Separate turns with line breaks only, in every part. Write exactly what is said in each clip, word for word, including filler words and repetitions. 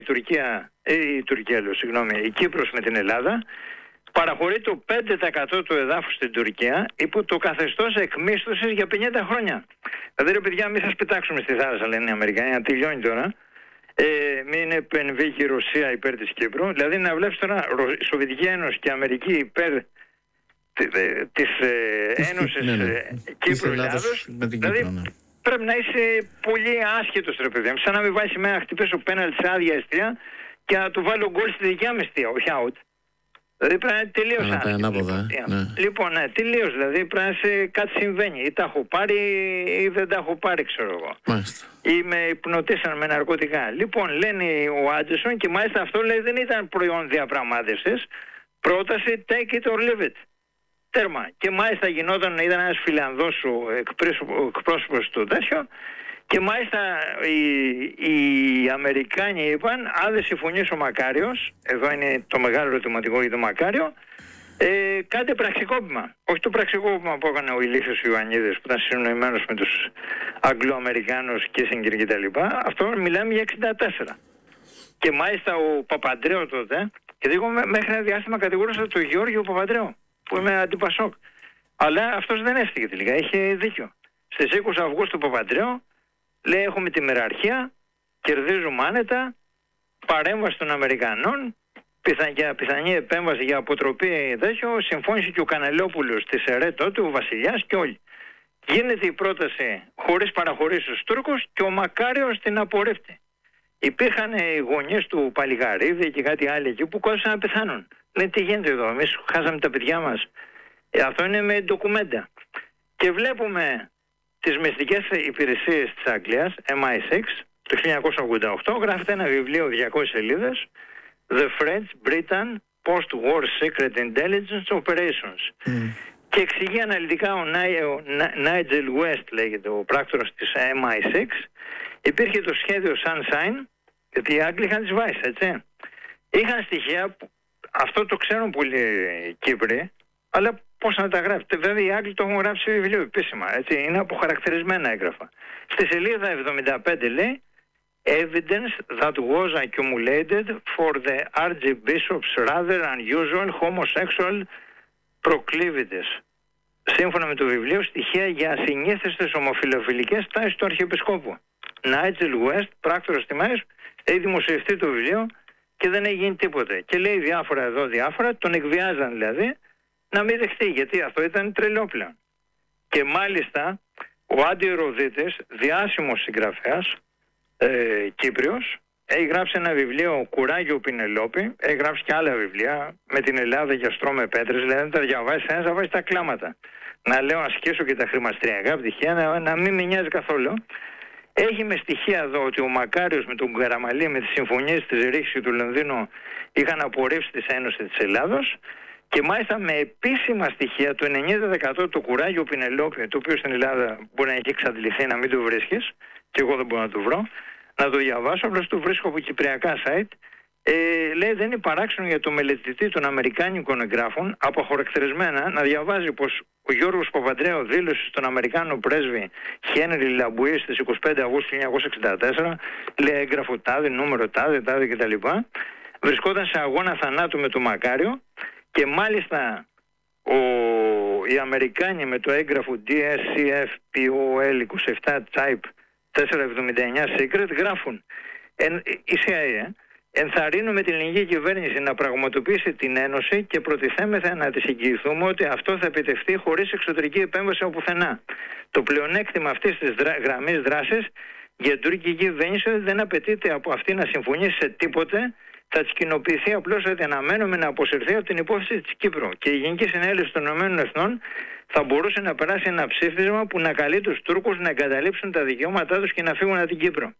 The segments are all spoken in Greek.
η Τουρκία, ε, η Τουρκία λέω, συγγνώμη, η Κύπρος με την Ελλάδα, παραχωρεί το πέντε τοις εκατό του εδάφους στην Τουρκία υπό το καθεστώς εκμίσθωσης για πενήντα χρόνια. Δηλαδή, ρε παιδιά, μην σας πετάξουμε στη θάλασσα, λένε οι Αμερικανοί, να τελειώνει τώρα. Ε, μην επεμβεί η Ρωσία υπέρ της Κύπρου. Δηλαδή, να βλέπεις τώρα η Σοβιετική Ένωση και η Αμερική υπέρ της ε, Ένωσης
ναι, ναι.
ε, Κύπρου-Ελλάδος.
Δηλαδή,
ναι. Πρέπει να είσαι πολύ άσχετος, ρε παιδί. Σαν να μην βάζει μένα να χτυπήσω πέναλτι σε άδεια εστία και να του βάλω γκολ στη δικιά μου εστία, όχι out. Δηλαδή πρέπει να είναι τελείως άσχετος.
Ανάποδα, ε, ναι.
Λοιπόν, ναι, τελείως. Δηλαδή πρέπει να είσαι, κάτι συμβαίνει. Ή τα έχω πάρει ή δεν τα έχω πάρει, ξέρω εγώ.
Μάλιστα.
Ή με υπνοτίσαν με ναρκωτικά. Λοιπόν, λένε ο Άντζεσον, και μάλιστα αυτό λέει δεν ήταν προϊόν διαπραγμάτευσης. Πρόταση take it or leave it. Τέρμα. Και μάλιστα γινόταν, ήταν ένας Φιλανδός ο εκπρόσωπος του τέτοιο, και μάλιστα οι, οι Αμερικάνοι είπαν, αν δεν συμφωνήσει ο Μακάριος, εδώ είναι το μεγάλο ερωτηματικό για το Μακάριο, ε, κάντε πραξικόπημα. Όχι το πραξικόπημα που έκανε ο ηλίθιος Ιωαννίδης, που ήταν συνοημένος με τους Αγγλοαμερικάνους Κίσινγκερ και τα λοιπά. Αυτό μιλάμε για εξήντα τέσσερα. Και μάλιστα ο Παπαντρέου τότε, και εγώ μέχρι ένα διάστημα κατηγορούσα τον Γεώργιο Παπαντρέου, που είμαι αντιπασόκ. Αλλά αυτός δεν έφυγε τελικά, είχε δίκιο. Στις είκοσι Αυγούστου Παπαντρέου λέει έχουμε τη μεραρχία, κερδίζουμε άνετα, παρέμβαση των Αμερικανών, πιθανή, πιθανή επέμβαση για αποτροπή τέτοιο, συμφώνησε και ο Κανελόπουλος της ΕΡΕ τότε, ο Βασιλιάς και όλοι. Γίνεται η πρόταση χωρίς παραχωρήσεις στους Τούρκους και ο Μακάριος την απορρίπτει. Υπήρχαν οι γονείς του Παλιγαρίδη και κάτι άλλο εκεί που κόντουσαν να πεθάνουν. Λέει τι γίνεται εδώ, εμείς χάσαμε τα παιδιά μας. Ε, αυτό είναι με ντοκουμέντα. Και βλέπουμε τις μυστικές υπηρεσίες της Αγγλίας, εμ άι εξ, το χίλια εννιακόσια ογδόντα οκτώ, γράφεται ένα βιβλίο διακόσιες σελίδες, The French Britain Post-War Secret Intelligence Operations. Mm. Και εξηγεί αναλυτικά ο Νάιτζελ West, λέγεται ο πράκτορας της εμ άι εξ, υπήρχε το σχέδιο Sunshine, γιατί οι Άγγλοι είχαν τις βάσεις, έτσι. Είχαν στοιχεία που αυτό το ξέρουν πολλοί Κύπροι, αλλά πώς να τα γράφετε. Βέβαια οι Άγγλοι το έχουν γράψει σε βιβλίο επίσημα, έτσι. Είναι αποχαρακτηρισμένα έγγραφα. Στη σελίδα εβδομήντα πέντε λέει Evidence that was accumulated for the Archbishop's rather unusual homosexual proclivities. Σύμφωνα με το βιβλίο, στοιχεία για ασυνήθιστες ομοφιλοφιλικές τάσεις του Αρχιεπισκόπου. Νάιτζελ West, πράκτορας τιμάς, έχει δημοσιευτεί το βιβλίο και δεν έχει γίνει τίποτε. Και λέει διάφορα εδώ, διάφορα, τον εκβιάζαν δηλαδή να μην δεχτεί, γιατί αυτό ήταν τρελόπλα. Και μάλιστα ο Άντι Ροδίτης, διάσημος συγγραφέας, ε, Κύπριος, έχει γράψει ένα βιβλίο Κουράγιο Πινελόπη, έχει γράψει και άλλα βιβλία με την Ελλάδα για στρώμα με πέτρες, δηλαδή να τα διαβάσει ένας, θα βάζει τα κλάματα. Να λέω ασκήσω και τα χρημαστριακά πτυχία, να, να μην με νοιάζει καθόλου. Έχει με στοιχεία εδώ ότι ο Μακάριος με τον Καραμαλή με τις συμφωνίες της Ρίξης του Λονδίνου είχαν απορρίψει τη Ένωση της Ελλάδος, και μάλιστα με επίσημα στοιχεία το ενενήντα τοις εκατό το Κουράγιο Πινελόπη, το οποίο στην Ελλάδα μπορεί να έχει εξαντληθεί, να μην το βρίσκεις, και εγώ δεν μπορώ να το βρω, να το διαβάσω, απλώς το βρίσκω από κυπριακά site. Ε, λέει δεν είναι παράξενο για το μελετητή των Αμερικάνικων εγγράφων, αποχαρακτηρισμένα, να διαβάζει πως ο Γιώργος Παπαντρέου δήλωσε στον Αμερικάνο πρέσβη Χένρι Λαμπουί στις είκοσι πέντε Αυγούστου χίλια εννιακόσια εξήντα τέσσερα, λέει έγγραφο τάδε, νούμερο τάδε, τάδε κτλ. Βρισκόταν σε αγώνα θανάτου με τον Μακάριο, και μάλιστα ο, οι Αμερικάνοι με το έγγραφο ντι ες σι εφ πι ο ελ είκοσι επτά Type τετρακόσια εβδομήντα εννιά Secret γράφουν εν, η σι άι έι ενθαρρύνουμε την ελληνική κυβέρνηση να πραγματοποιήσει την Ένωση και προτιθέμεθα να της εγγυηθούμε ότι αυτό θα επιτευχθεί χωρίς εξωτερική επέμβαση από πουθενά. Το πλεονέκτημα αυτής της δρα... γραμμής δράσης για την τουρκική κυβέρνηση δεν απαιτείται από αυτή να συμφωνήσει σε τίποτε, θα της κοινοποιηθεί απλώς ότι αναμένουμε να αποσυρθεί από την υπόθεση της Κύπρου, και η Γενική Συνέλευση των Ηνωμένων Εθνών θα μπορούσε να περάσει ένα ψήφισμα που να καλεί τους Τούρκους να εγκαταλείψουν τα δικαιώματά τους και να φύγουν από την Κύπρο.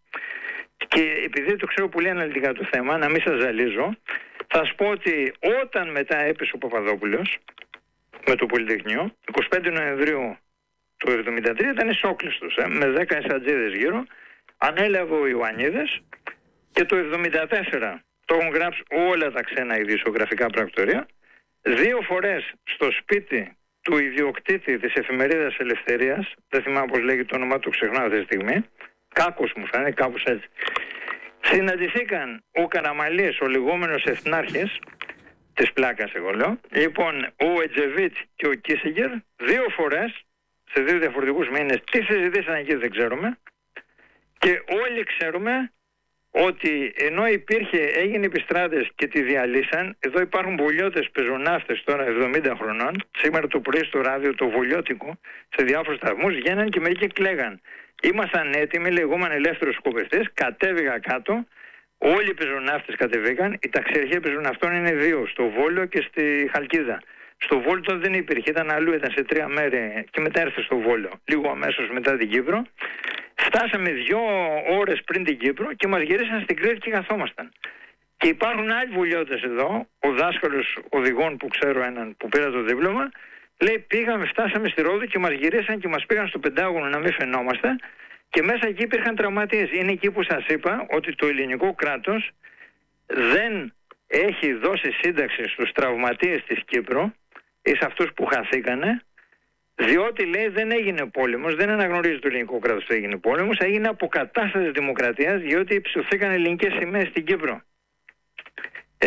Και επειδή το ξέρω πολύ αναλυτικά το θέμα, να μην σας ζαλίζω, θα σας πω ότι όταν μετά έπεσε ο Παπαδόπουλος με το Πολυτεχνείο, εικοστή πέμπτη Νοεμβρίου του εβδομήντα τρία ήταν ισόκλειστος, ε, με δέκα εσατζίδες γύρω, ανέλαβε ο Ιωαννίδης, και το εβδομήντα τέσσερα το έχουν γράψει όλα τα ξένα ειδησιογραφικά πρακτορία, δύο φορές στο σπίτι του ιδιοκτήτη της εφημερίδας Ελευθερίας, δεν θυμάμαι πώς λέγει το όνομά του, ξεχνάω αυτή τη στιγμή, Κάκος μου φαίνεται, κάπως έτσι, Συναντηθήκαν ο Καραμαλής, ο λεγόμενος εθνάρχης της πλάκας, εγώ λέω. Λοιπόν, ο Ετζεβίτ και ο Κίσιγκερ δύο φορές, σε δύο διαφορετικούς μήνες, τι συζητήσαν εκεί δεν ξέρουμε. Και όλοι ξέρουμε ότι ενώ υπήρχε, έγινε επιστράτες και τη διαλύσαν, εδώ υπάρχουν βολιώτες πεζοναύτες τώρα εβδομήντα χρονών, σήμερα το πρωί στο ράδιο το βολιώτικο, σε διάφορους σταθμούς, βγαίναν και μερικοί κλαίγαν. Ήμασταν έτοιμοι, λεγόμενοι ελεύθερος σκοπευτές, κατέβηγα κάτω, όλοι οι πεζοναύτες κατεβήκαν, η ταξιαρχία πεζοναυτών είναι δύο, στο Βόλο και στη Χαλκίδα. Στο Βόλο τότε δεν υπήρχε, ήταν αλλού, ήταν σε τρία μέρη και μετά έρθει στο Βόλο, λίγο αμέσως μετά την Κύπρο. Φτάσαμε δύο ώρες πριν την Κύπρο και μας γυρίσαν στην Κρήτη και καθόμασταν. Και υπάρχουν άλλοι βουλιώτες εδώ, ο δάσκαλος οδηγών που ξέρω έναν που πήρα το δίπλωμα, λέει πήγαμε, φτάσαμε στη Ρόδο και μας γυρίσαν και μας πήγαν στο Πεντάγωνο να μην φαινόμαστε και μέσα εκεί υπήρχαν τραυματίες. Είναι εκεί που σας είπα ότι το ελληνικό κράτος δεν έχει δώσει σύνταξη στους τραυματίες της Κύπρου ή σε αυτούς που χαθήκανε, διότι λέει δεν έγινε πόλεμος, δεν αναγνωρίζει το ελληνικό κράτος ότι έγινε πόλεμος, έγινε αποκατάσταση της δημοκρατίας, διότι ψωθήκαν ελληνικές σημαίες στην Κύπρο. Ε,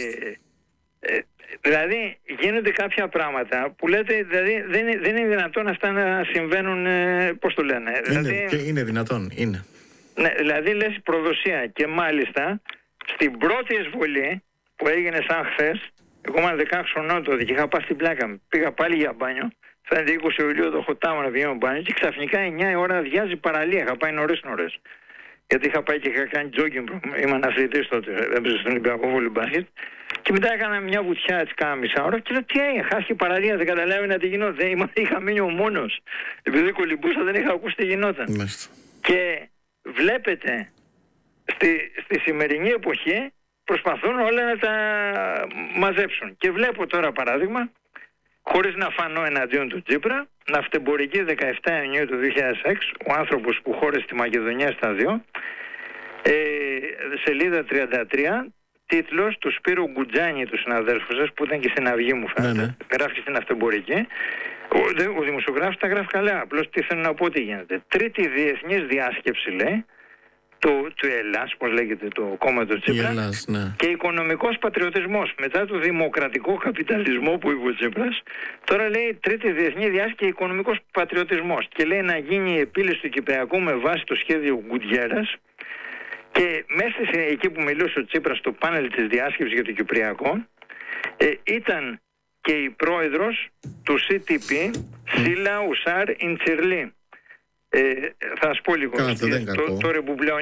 ε, δηλαδή γίνονται κάποια πράγματα που λέτε, δηλαδή δεν, δεν είναι δυνατόν αυτά να συμβαίνουν, ε, πώς το λένε.
Είναι,
δηλαδή,
είναι δυνατόν, είναι.
Ναι, δηλαδή λες προδοσία και μάλιστα στην πρώτη εισβολή που έγινε σαν χθες, εγώ ήμουν δεκαέξι χρονών τότε και είχα πάει στην πλάκα μου, πήγα πάλι για μπάνιο. Φαίνεται είκοσι Ιουλίου το χωτάμα να πηγαίνω μπάνιο και ξαφνικά εννιά η ώρα διάζει παραλία. Είχα πάει νωρίς νωρίς. Γιατί είχα πάει και είχα κάνει τζόγκινγκ. Ήμουν αθλητής τότε, έπαιζε στον Ολυμπιακό βολεμπάσκετ. Και μετά έκανα μια βουτιά έτσι κάνα μισά ώρα και λέω τι έγινε, χάθηκε παραλία, δεν καταλάβει να τι γινόταν. Είχα μείνει ο μόνος. Επειδή κολυμπούσα δεν είχα ακούσει τι γινόταν.
Μάλιστα.
Και βλέπετε στη, στη σημερινή εποχή προσπαθούν όλα να τα μαζέψουν. Και βλέπω τώρα παράδειγμα, χωρίς να φανώ εναντίον του Τσίπρα, ναυτεμπορική δεκαεπτά Ιουνίου του δύο χιλιάδες έξι, ο άνθρωπος που χώρεσε τη Μακεδονία στα δύο, ε, σελίδα τριάντα τρία, τίτλος του Σπύρου Γκουτζάνη, του συναδέλφου σας, που ήταν και στην αυγή μου φαίνεται, ναι, ναι. Γράφει στην ναυτεμπορική. Ο, ο δημοσιογράφος τα γράφει καλά, απλώς τι θέλω να πω τι γίνεται. Τρίτη διεθνής διάσκεψη λέει, του, του Ελλάς, πώς λέγεται το κόμμα του Τσίπρα,
Ελλάς, ναι.
Και οικονομικός πατριωτισμός. Μετά το δημοκρατικό καπιταλισμό που είπε ο Τσίπρας, τώρα λέει τρίτη διεθνή διάσκεψη και οικονομικός πατριωτισμός. Και λέει να γίνει η επίλυση του Κυπριακού με βάση το σχέδιο Γκουτιέρας. Και μέσα εκεί που μιλούσε ο Τσίπρας στο πάνελ της διάσκεψης για το Κυπριακό, ε, ήταν και η πρόεδρος του σι τι πι, Σίλα Ουσάρ Ιντσιρλή. Ε, θα σας πω λίγο.
Καλά,
το, το, το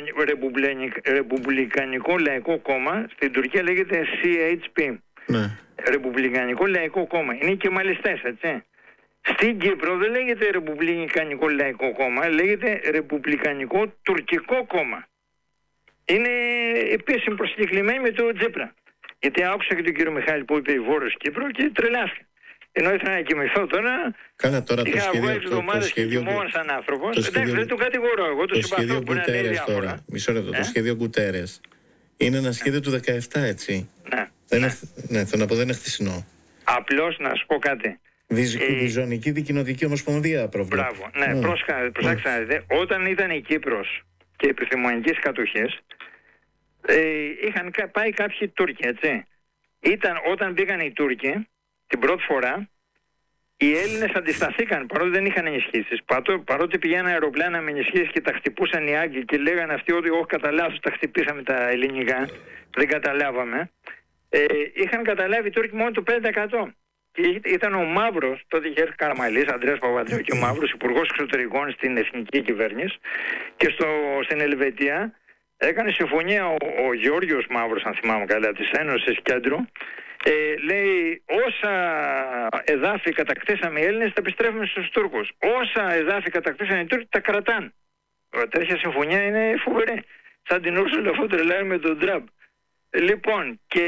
Ρεπουμπλικανικό Λαϊκό Κόμμα στην Τουρκία λέγεται σι έιτς πι.
Ναι.
Ρεπουμπλικανικό Λαϊκό Κόμμα. Είναι και μαλιστές, έτσι. Στην Κύπρο δεν λέγεται Ρεπουμπλικανικό Λαϊκό Κόμμα, λέγεται Ρεπουμπλικανικό Τουρκικό Κόμμα. Είναι επίσημη προσκεκλημένη με το Τσίπρα. Γιατί άκουσα και τον κύριο Μιχάλη που είπε η Βόρειος Κύπρο και τρελάθηκα. Ενώ ήθελα να κοιμηθώ τώρα,
Κάνα τώρα
είχα
το σχέδιο,
βγάλει εβδομάδες και κοιμόμουν σαν άνθρωπος. Εντάξει, δεν το κατηγορώ εγώ, το, το συμπαθώ που είναι διάφορα.
Μισό λεπτό,
ε?
το σχέδιο Γκουτέρες είναι ένα σχέδιο ε? του δεκαεπτά, έτσι.
Ναι.
Δεν
ναι.
Είναι, ναι, θέλω να πω δεν είναι χθεσινό.
Απλώς να σου πω κάτι.
Διζωνική ε... δικοινοτική ομοσπονδία προβλέπει.
Μπράβο, ναι, mm. προσέξτε να δείτε. Όταν ήταν η Κύπρος και οι επιθυμονικές κατοχές, ε, είχαν πάει κάποιοι Τούρκοι, έτσι. Ήταν όταν μπήκαν οι Τούρκοι την πρώτη φορά, οι Έλληνες αντισταθήκαν παρότι δεν είχαν ενισχύσεις. Παρότι πηγαίναν αεροπλάνα με ενισχύσεις και τα χτυπούσαν οι Άγγλοι και λέγανε αυτοί ότι όχι κατά λάθος τα χτυπήσαμε τα ελληνικά, δεν καταλάβαμε. Ε, είχαν καταλάβει οι Τούρκοι μόνο το πέντε τοις εκατό. Και ήταν ο Μαύρος, τότε είχε έρθει Καραμαλής, Ανδρέας Παπανδρέου και ο Μαύρος, υπουργός εξωτερικών στην εθνική κυβέρνηση, και στο, στην Ελβετία έκανε συμφωνία ο, ο Γεώργιος Μαύρος, αν θυμάμαι καλά, της Ένωσης Κέντρου. Ε, λέει όσα εδάφη κατακτήσαμε οι Έλληνες τα επιστρέφουμε στους Τούρκους. Όσα εδάφη κατακτήσαν οι Τούρκοι τα κρατάν. Τέτοια συμφωνία είναι φοβερή. Σαν την Ούρσουλα φон ντερ Λάιεν με τον Τραμπ. Λοιπόν, και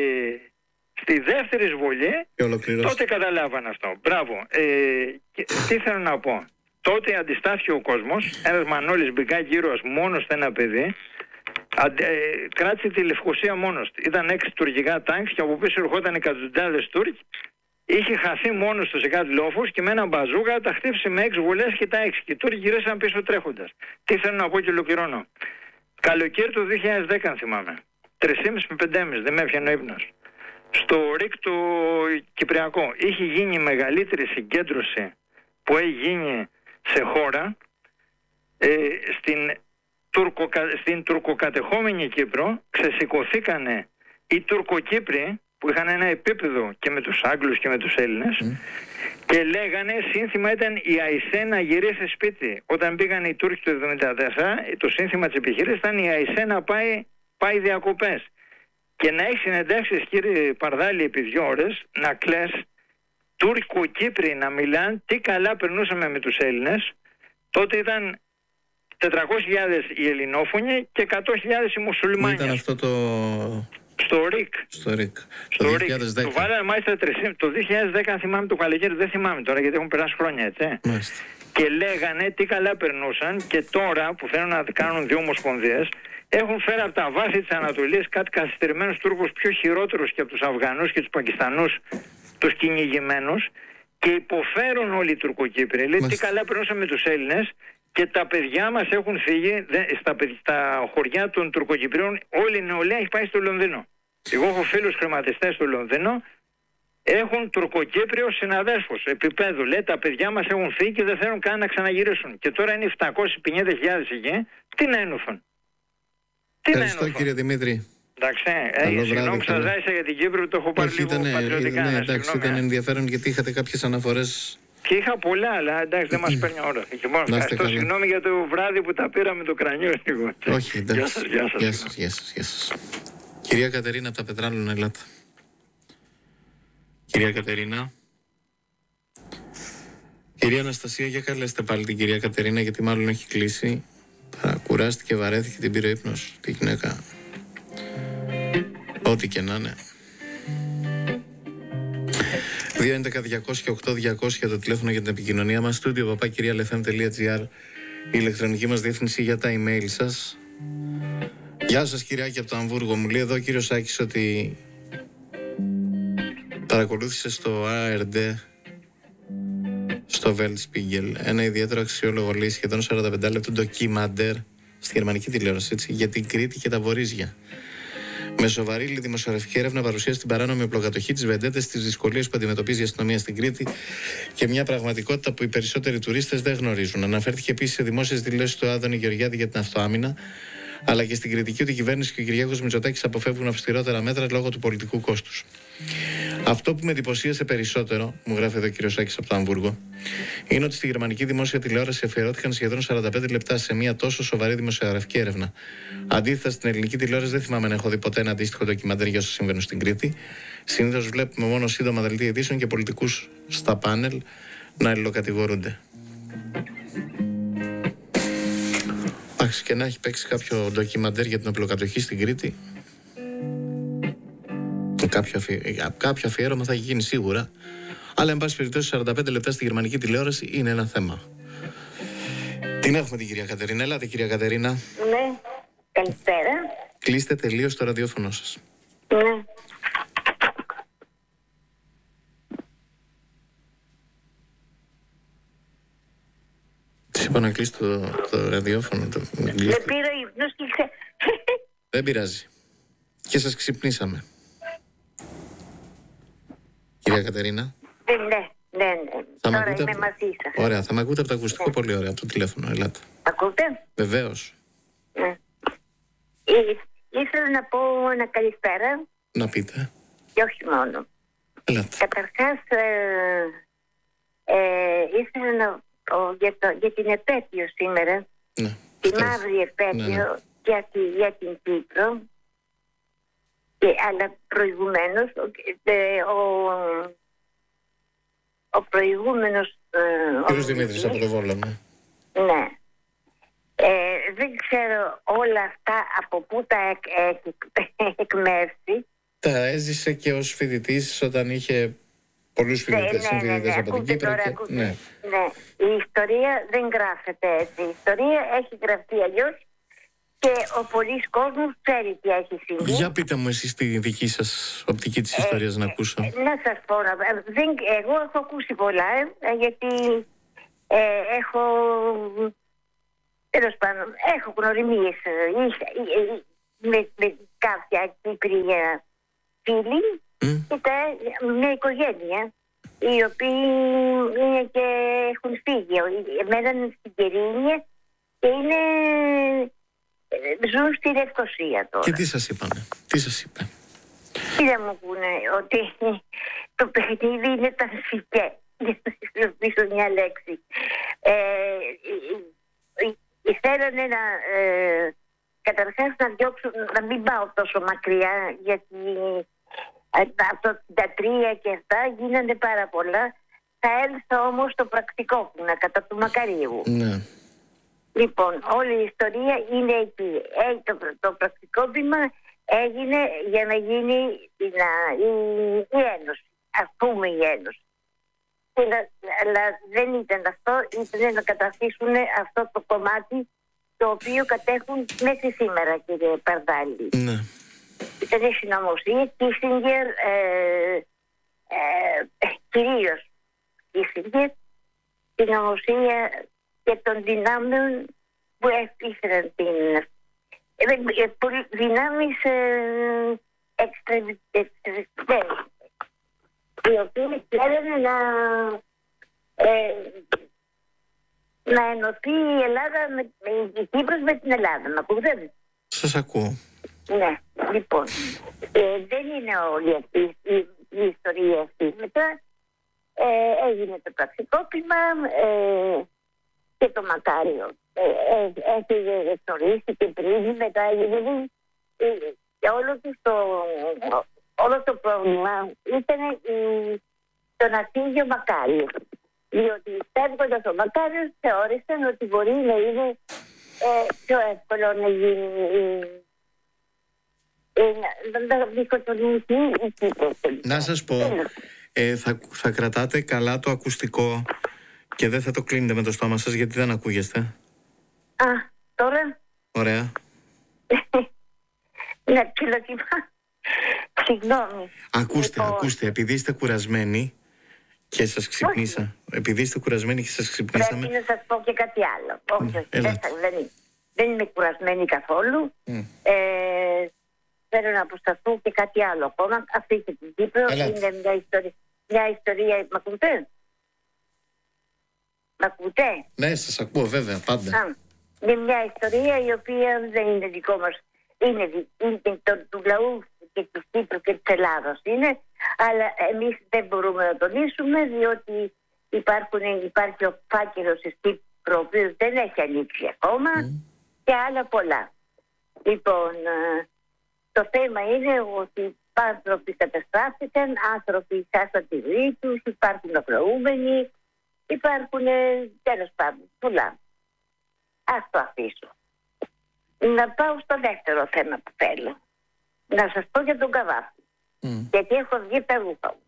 στη δεύτερη εισβολή τότε καταλάβαν αυτό. Μπράβο. Ε, και, τι θέλω να πω. Τότε αντιστάθηκε ο κόσμος. Ένας Μανώλης Μπικάκη ήρωας μόνος ένα παιδί. Αντε, ε, κράτησε τη Λευκοσία μόνος. Ήταν έξι τουρκικά τάγκς και από πίσω ερχόταν εκατοντάδες Τούρκοι. Είχε χαθεί μόνος του σε κάτι λόφους και με έναν μπαζούκα τα χτύπησε με έξι βολές και τα έξι. Και οι Τούρκοι γυρίσαν πίσω τρέχοντας. Τι θέλω να πω και ολοκληρώνω. Καλοκαίρι του δύο χιλιάδες δέκα, αν θυμάμαι. τρεις και μισή με πέντε και μισή, δεν με έπιανε ο ύπνος. Στο ΡΙΚ του Κυπριακό είχε γίνει η μεγαλύτερη συγκέντρωση που έχει γίνει σε χώρα ε, στην, τουρκοκα, στην τουρκοκατεχόμενη Κύπρο. Ξεσηκωθήκανε οι Τουρκοκύπροι που είχαν ένα επίπεδο και με τους Άγγλους και με τους Έλληνες mm. και λέγανε, σύνθημα ήταν η ΑΙΣΕ να γυρίσει σπίτι. Όταν πήγαν οι Τούρκοι το εβδομήντα τέσσερα, το σύνθημα της επιχείρησης ήταν η ΑΙΣΕ να πάει, πάει διακοπές. Και να έχει συνεντεύξεις, κύριε Παρδάλη, επί δύο ώρες, να κλαις Τούρκο-Κύπροι να μιλάνε τι καλά περνούσαμε με τους Έλληνες. Τότε ήταν τετρακόσιες χιλιάδες οι ελληνόφωνοι και εκατό χιλιάδες οι μουσουλμάνοι.
Ήταν αυτό το...
Στο ΡΙΚ.
Στο ΡΙΚ.
Στο δύο χιλιάδες δέκα. Το βάλανε μάλιστα το δύο χιλιάδες δέκα, αν θυμάμαι το καλοκαίρι, δεν θυμάμαι τώρα γιατί έχουν περάσει χρόνια, έτσι.
Μάλιστα.
Και λέγανε τι καλά περνούσαν, και τώρα που θέλουν να κάνουν δύο ομοσπονδίες, έχουν φέρει από τα βάση της Ανατολής κάτι καθυστερημένους Τούρκους πιο χειρότερους και από τους Αφγανούς και τους Πακιστανούς, τους κυνηγημένους, και υποφέρουν όλοι οι Τουρκοκύπροι. Λέει τι καλά περνούσαν με τους Έλληνες και τα παιδιά μας έχουν φύγει στα, στα χωριά των Τουρκοκυπρίων. Όλη η νεολαία έχει πάει στο Λονδίνο. Εγώ έχω φίλους χρηματιστές στο Λονδίνο, έχουν Τουρκοκύπριους συναδέλφους επίπεδου. Λέει τα παιδιά μας έχουν φύγει και δεν θέλουν καν να ξαναγυρίσουν. Και τώρα είναι επτακόσιες πενήντα χιλιάδες εκεί. Τι να ένωθαν.
Ευχαριστώ, κύριε Δημήτρη.
Εντάξει, ε, συγγνώμη που σας ζάισα για την Κύπρο, το έχω πάρει λίγο
ήτανε,
πατριωτικά.
Ναι, εντάξει, ήταν ενδιαφέρον γιατί είχατε κάποιες αναφορές.
Και είχα πολλά, αλλά εντάξει, δεν μας παίρνει ώρα. Και μόνο ευχαριστώ, συγγνώμη για το βράδυ που τα πήραμε το κρανιό λίγο.
Όχι, εντάξει. Γεια σας, γεια σας, γεια σας, γεια σας, γεια σας. Κυρία Κατερίνα από τα Πετράλωνα, ελάτε. Κυρία Κατερίνα. Κυρία Αναστασία, για καλέστε πάλι την κυρία Κατερίνα, γιατί μάλλον έχει κλείσει. Κουράστηκε, βαρέθηκε, την πήρε ύπνος τη γυναίκα. Ό,τι και να είναι. δύο έντεκα διακόσια οκτώ διακόσια το τηλέφωνο για την επικοινωνία μας. Studio παπά κυρία λεφ εμ τελεία τζι άρ, η ηλεκτρονική μας διεύθυνση για τα email σας. Γεια σας, κυριάκι από το Αμβούργο. Μου λέει εδώ ο κύριος Σάκης ότι παρακολούθησε στο έι αρ ντι, στο Weltspiegel, ένα ιδιαίτερο αξιόλογο, λέει, σχεδόν σαράντα πέντε λεπτό ντοκίμαντερ στη γερμανική τηλεόραση, έτσι, για την Κρήτη και τα Βορίζια. Με σοβαρή δημοσιογραφική έρευνα παρουσίασε την παράνομη οπλοκατοχή της Βεντέτες, τις δυσκολίες που αντιμετωπίζει η αστυνομία στην Κρήτη και μια πραγματικότητα που οι περισσότεροι τουρίστες δεν γνωρίζουν. Αναφέρθηκε επίσης σε δημόσιες δηλώσεις του Άδωνη Γεωργιάδη για την αυτοάμυνα, αλλά και στην κριτική ότι η κυβέρνηση και ο Κυριάκος Μητσοτάκης αποφεύγουν αυστηρότερα μέτρα λόγω του πολιτικού κόστους. Αυτό που με εντυπωσίασε περισσότερο, μου γράφει εδώ ο κ. Σάκης από το Αμβούργο, είναι ότι στη γερμανική δημόσια τηλεόραση αφιερώθηκαν σχεδόν σαράντα πέντε λεπτά σε μια τόσο σοβαρή δημοσιογραφική έρευνα. Αντίθετα, στην ελληνική τηλεόραση δεν θυμάμαι να έχω δει ποτέ ένα αντίστοιχο ντοκιμαντέρ για όσα συμβαίνουν στην Κρήτη. Συνήθως βλέπουμε μόνο σύντομα δελτία ειδήσεων και πολιτικούς στα πάνελ να αλληλοκατηγορούνται. Εντάξει, και να έχει παίξει κάποιο ντοκιμαντέρ για την οπλοκατοχή στην Κρήτη, κάποιο, αφι... κάποιο αφιέρωμα θα έχει γίνει σίγουρα. Αλλά, εν πάση περιπτώσει, σαράντα πέντε λεπτά στη γερμανική τηλεόραση είναι ένα θέμα. Την έχουμε την κυρία Κατερίνα. Ελάτε, κυρία Κατερίνα.
Ναι, καλησπέρα.
Κλείστε τελείως το ραδιόφωνο σας.
Ναι.
Της είπα να κλείσει το, το ραδιόφωνο. Το...
Δεν πήρα ύπνος και ξε...
Δεν πειράζει. Και σας ξυπνήσαμε. Κυρία Κατερίνα.
Ναι, ναι, ναι.
Θα
Τώρα
είμαι
από... μαζί σας.
Ωραία, θα με ακούτε από το ακουστικό, ναι. Πολύ ωραία, από το τηλέφωνο. Ελάτε.
Ακούτε?
Βεβαίως.
Ναι. Ή, ήθελα να πω ένα καλησπέρα.
Να πείτε.
Και όχι μόνο.
Ελάτε.
Καταρχάς, ε, ε, ήθελα να πω για, το, για την επέτειο σήμερα.
Ναι.
Τη μαύρη επέτειο, ναι, ναι. Για, τη, για την Κύπρο. Και, αλλά προηγουμένως ο, ο, ο προηγούμενος
κύριος Δημήτρης από το Βόλο, ναι.
Ναι. Ε, δεν ξέρω όλα αυτά από πού τα έχει εκμεύσει.
Τα έζησε και ως φοιτητής όταν είχε πολλούς φοιτητές,
ναι, ναι, ναι, ναι,
από την Κύπρο.
Τώρα,
και... ναι.
Ναι. Η ιστορία δεν γράφεται έτσι. Η ιστορία έχει γραφτεί αλλιώς. Και ο πολλής κόσμος ξέρει τι έχει συμβεί.
Για πείτε μου εσείς τη δική σας οπτική της ιστορίας ε, να ακούσω.
Ε, να σας πω, δεν, εγώ έχω ακούσει πολλά, ε, γιατί ε, έχω Τέλος πάντων, έχω γνωριμίες με, με κάποια Κύπρια φίλοι
Mm.
και τα, μια οικογένεια οι οποίοι είναι και έχουν φύγει. Εμένα είναι στην Κερίνια και είναι, ζουν στη Λευκοσία τώρα.
Και τι σας είπανε, τι σας είπε?
Τι να μου πούνε, ότι το παιχνίδι είναι τα φυκέ. Δεν θα χρησιμοποιήσω μια λέξη. Ε, θέλανε να ε, καταρχάς να διώξουν, να μην πάω τόσο μακριά, γιατί από τα τρία και αυτά γίνανε πάρα πολλά. Θα έλθω όμως στο πρακτικό που είναι κατά του Μακαρίου.
Ναι.
Λοιπόν, όλη η ιστορία είναι εκεί. Ε, το, το πρακτικό βήμα έγινε για να γίνει η, η, η Ένωση. Ας πούμε η Ένωση. Αλλά δεν ήταν αυτό, ήταν να καταστήσουν αυτό το κομμάτι το οποίο κατέχουν μέχρι σήμερα, κύριε Παρδάλη.
Ναι.
Ήταν συνωμοσία, Κίσιγκερ, ε, ε, κυρίως Κίσιγκερ, συνωμοσία και των δυνάμεων που ήθελαν την ε, δυνάμεις ε, εξτρεμιστές, οι οποίοι θέλουν να ε, να ενωθεί η Ελλάδα με, η Κύπρος με την Ελλάδα. Μ' ακούτε?
Σας ακούω.
Ναι, λοιπόν, ε, δεν είναι όλη αυτή η, η ιστορία αυτή. Μετά ε, έγινε το πραξικόπημα ε, και το Μακάριο. Ε, ε, έφυγε, γνωρίστηκε πριν, μετά έγινε ε, και όλο το, όλο το πρόβλημα ήταν η, το να φύγει ο Μακάριος. Διότι στέλνοντας ο Μακάριος θεώρησαν ότι μπορεί να είναι ε, πιο εύκολο να γίνει
να σας πω, ε, θα, θα κρατάτε καλά το ακουστικό και δεν θα το κλείνετε με το στόμα σας, γιατί δεν ακούγεστε.
Α, τώρα.
Ωραία.
Ναι, ψιλοκυμά. Συγγνώμη.
Ακούστε,
λοιπόν...
ακούστε, επειδή είστε κουρασμένοι και σας ξυπνήσα. Όχι. Επειδή είστε κουρασμένοι και σας ξυπνήσαμε.
Πρέπει να σας πω και κάτι άλλο. Όχι, όχι,
δεν,
δεν, δεν είμαι κουρασμένη καθόλου.
Mm.
Ε, θέλω να αποσταθώ και κάτι άλλο ακόμα. Αυτή και την Κύπρο είναι μια ιστορία. Μια ιστορία. Μ' ακούτε? Μ' ακούτε?
Ναι, σας ακούω βέβαια, πάντα.
Α, είναι μια ιστορία η οποία δεν είναι δικό μας. Είναι, είναι το, του λαού και της Κύπρου και της Ελλάδος είναι. Αλλά εμείς δεν μπορούμε να το λύσουμε, διότι υπάρχουν, υπάρχει ο φάκελος της Κύπρου, ο οποίος δεν έχει ανοίξει ακόμα, mm. και άλλα πολλά. Λοιπόν, το θέμα είναι ότι άνθρωποι καταστράφηκαν, άνθρωποι χάσαν τη ζωή τους, υπάρχουν αγνοούμενοι, υπάρχουν τέλος πάντων πολλά. Ας το αφήσω. Να πάω στο δεύτερο θέμα που θέλω. Να σας πω για τον Καβάφη. Mm. Γιατί έχω βγει τα ρούχα μου.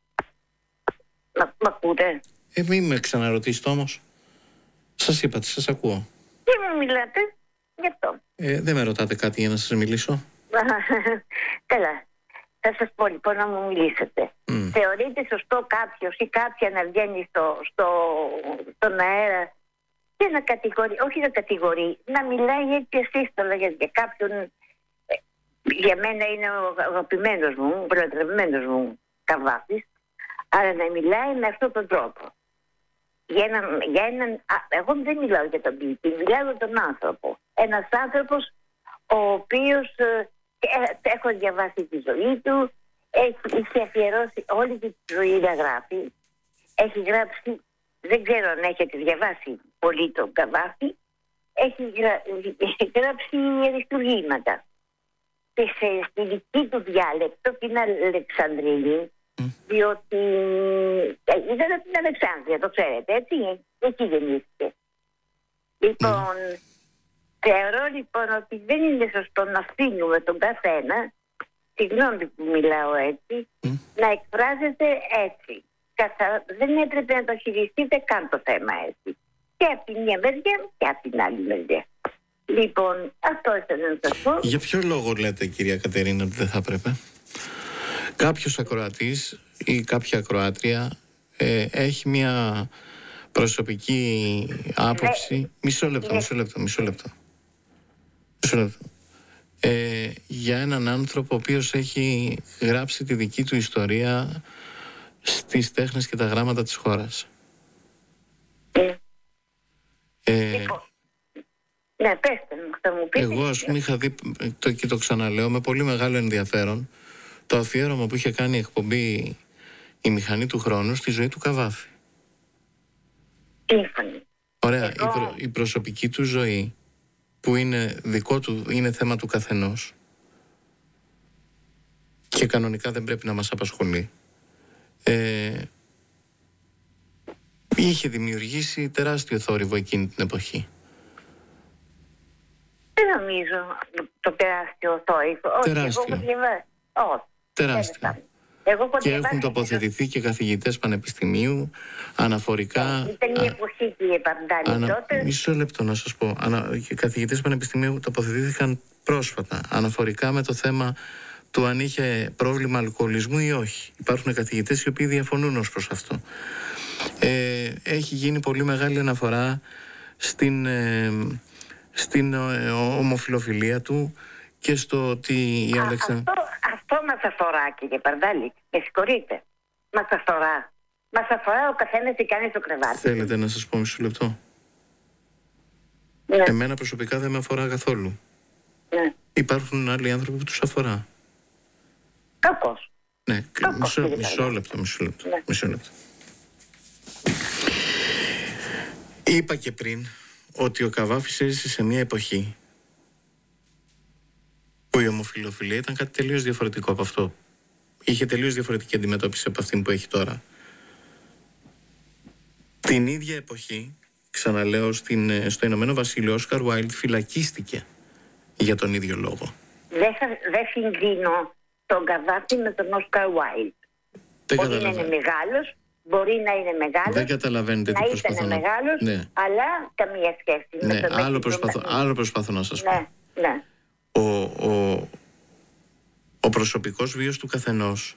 Μ' ακούτε?
Ε, μην με ξαναρωτήσετε όμως. Σας είπα, τι σας ακούω.
Τι μου μιλάτε, γι' αυτό.
Ε, δεν με ρωτάτε κάτι για να σας μιλήσω.
Καλά. Θα σας πω λοιπόν να μου μιλήσετε.
Mm.
Θεωρείτε σωστό κάποιος ή κάποια να βγαίνει στο, στο, στον αέρα και να κατηγορεί, όχι να κατηγορεί, να μιλάει έτσι ασύστολα για, για κάποιον. Για μένα είναι ο αγαπημένος μου, ο προεδρευμένος μου Καβάφης, αλλά να μιλάει με αυτόν τον τρόπο. Για έναν, για έναν, α, εγώ δεν μιλάω για τον ποιητή, μιλάω για τον άνθρωπο. Ένας άνθρωπος ο οποίος ε, έχω διαβάσει τη ζωή του, έχει, έχει αφιερώσει όλη τη ζωή να γράφει. Έχει γράψει, δεν ξέρω αν έχετε διαβάσει πολύ τον Καβάφη, έχει γρα, γράψει αριστουργήματα. Και σε στιλική του διάλεκτο την Αλεξανδρίνη, mm. διότι ήταν από την Αλεξάνδρεια, το ξέρετε, έτσι, εκεί γεννήθηκε. Λοιπόν, mm. θεωρώ λοιπόν ότι δεν είναι σωστό να αφήνουμε τον καθένα, συγγνώμη που μιλάω έτσι, mm. να εκφράζεται έτσι. Καθα... Δεν έπρεπε να το χειριστείτε καν το θέμα έτσι. Και από την μια μεριά και από την άλλη μεριά. Λοιπόν, αυτό ήθελα να σας πω.
Για ποιο λόγο λέτε, κυρία Κατερίνα, ότι δεν θα έπρεπε? Κάποιος ακροατής ή κάποια ακροάτρια ε, έχει μια προσωπική άποψη.
Ναι.
Μισό λεπτό, μισό λεπτό, μισό λεπτό. Μισό λεπτό. Ε, για έναν άνθρωπο ο οποίος έχει γράψει τη δική του ιστορία στις τέχνες και τα γράμματα της χώρας.
Ναι.
Ε,
Λοιπόν. Ναι, πέστε μου, θα μου πείτε.
Εγώ ας πούμε είχα δει, το, και το ξαναλέω με πολύ μεγάλο ενδιαφέρον, το αφιέρωμα που είχε κάνει η εκπομπή «Η μηχανή του χρόνου» στη ζωή του Καβάφη.
Σύμφωνη.
Ωραία,
Εγώ...
η, προ, η προσωπική του ζωή που είναι δικό του, είναι θέμα του καθενός και κανονικά δεν πρέπει να μας απασχολεί, ε, είχε δημιουργήσει τεράστιο θόρυβο εκείνη την εποχή.
Δεν νομίζω το τεράστιο θόρυβο.
Τεράστιο.
Εγώ διαβάσει. Όχι.
Τεράστιο.
Εγώ
και έχουν τοποθετηθεί και καθηγητές πανεπιστημίου αναφορικά.
Ήταν η εποχή, κύριε Παντάλη,
ανα...
τότε.
Μισό λεπτό να σας πω. Ανα... Και καθηγητές πανεπιστημίου τοποθετήθηκαν πρόσφατα αναφορικά με το θέμα του αν είχε πρόβλημα αλκοολισμού ή όχι. Υπάρχουν καθηγητές οι οποίοι διαφωνούν ως προς αυτό. Ε, έχει γίνει πολύ μεγάλη αναφορά στην, ε, στην ε, ομοφιλοφιλία του και στο ότι η Αλεξανδρία...
Αυτό, αυτό μας αφορά, κύριε Παρδάλη. Με συγχωρείτε. Μας αφορά. Μας αφορά ο καθένας τι κάνει στο κρεβάτι.
Θέλετε να σας πω μισό λεπτό?
Ναι.
Εμένα προσωπικά δεν με αφορά καθόλου.
Ναι.
Υπάρχουν άλλοι άνθρωποι που τους αφορά.
Κάπως.
Ναι,
Κάπως,
μισό,
κύριε
μισό
Παρδάλη.
λεπτό, μισό λεπτό,
Ναι.
μισό λεπτό. Είπα και πριν ότι ο Καβάφης έζησε σε μια εποχή που η ομοφιλοφιλία ήταν κάτι τελείως διαφορετικό από αυτό. Είχε τελείως διαφορετική αντιμετώπιση από αυτήν που έχει τώρα. Την ίδια εποχή, ξαναλέω, στην, στο Ηνωμένο Βασίλειο, ο Όσκαρ Βάιλντ φυλακίστηκε για τον ίδιο λόγο.
Δεν δε συγκρίνω τον Καβάφη με τον Όσκαρ Βάιλντ.
Δεν
Μπορεί να είναι
καταλαβαίνω.
μεγάλος, μπορεί να είναι μεγάλος,
Δεν καταλαβαίνετε τι
να
προσπαθώ
ήταν
να...
μεγάλος,
Ναι.
αλλά καμία σχέση.
Ναι,
με τον
άλλο
με-
προσπαθώ,
με-
άλλο προσπαθώ να σας πω.
Ναι, ναι.
Ο, ο, ο προσωπικός βίος του καθενός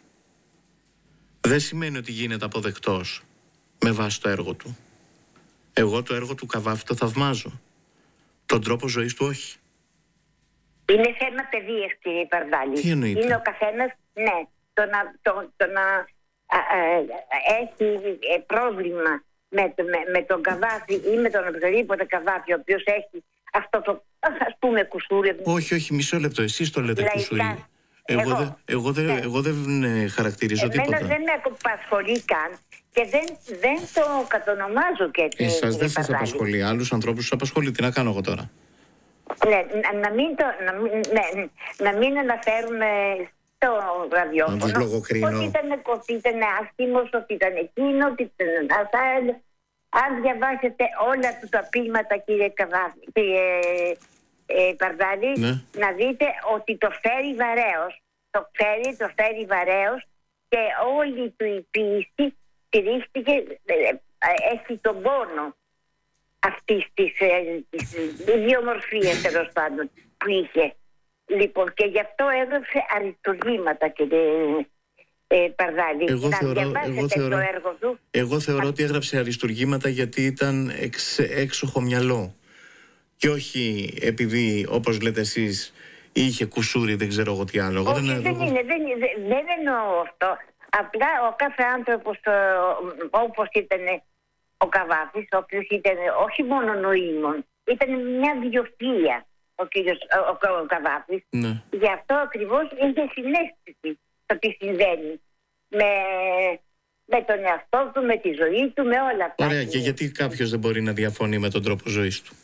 δεν σημαίνει ότι γίνεται αποδεκτός με βάση το έργο του. Εγώ το έργο του Καβάφη το θαυμάζω. Τον τρόπο ζωής του όχι.
Είναι θέμα παιδείας, κύριε Παρδάλη.
Τι εννοείτε?
Είναι ο καθένας, ναι, το να, το, το να α, α, έχει ε, πρόβλημα με, το- με, με τον Καβάφη ή με τον οποιοδήποτε Καβάφη, ο οποίος έχει αυτό το, ας πούμε, κουσούρι.
Όχι, όχι, μισό λεπτό. Εσείς το λέτε
Λαϊκά.
κουσούρι. Εγώ,
Εγώ.
δεν- εγώ, δεν-
Ναι.
εγώ δεν ε, χαρακτηρίζω
Εμένα
τίποτα.
δεν με απασχολεί καν και δεν, δεν το κατονομάζω και έτσι.
Εσάς δεν
κύριε
σας
Παρδάλη.
απασχολεί. Άλλους ανθρώπους σας απασχολεί. Τι να κάνω εγώ τώρα?
Ναι, να, να, μην το, να, μην- ναι, να μην αναφέρουμε στο ραδιόφωνο
Να τους λογοκρίνω.
ότι ήταν, ότι ήταν άσχημος, ότι ήταν εκείνο, ότι ήταν αυτά. Αν διαβάσετε όλα του τα ποίηματα, κύριε Καβάφη, κύριε ε, Παρδάλη,
Ναι.
να δείτε ότι το φέρει βαρέως. Το φέρει, το φέρει βαρέως και όλη του η ποίηση στηρίχτηκε, ε, ε, έχει τον πόνο αυτής της, ε, της ιδιομορφίας, τέλος πάντων, που είχε. Λοιπόν, και γι' αυτό έγραψε αριστουργήματα, κύριε ε, Παρδάλη.
Εγώ
να
θεωρώ-
διαβάσετε
εγώ θεωρώ-
το έργο του.
Εγώ θεωρώ ότι έγραψε αριστουργήματα γιατί ήταν εξ, έξοχο μυαλό. Και όχι επειδή, όπως λέτε εσείς, είχε κουσούρι, δεν ξέρω εγώ τι άλλο. Εγώ
Όχι,
δεν,
δεν,
εγώ-
είναι, δεν, δεν, δεν εννοώ αυτό. Απλά ο κάθε άνθρωπος ε, όπως ήταν ο Καβάφης, ο οποίος ήταν όχι μόνο νοήμων, ήταν μια βιοφυΐα ο κύριος ο, ο, ο Καβάφης.
Ναι.
Γι' αυτό ακριβώς είχε συναίσθηση το τι συμβαίνει με, με τον εαυτό του, με τη ζωή του, με όλα αυτά.
Ωραία, και γιατί κάποιος δεν μπορεί να διαφωνεί με τον τρόπο ζωής του?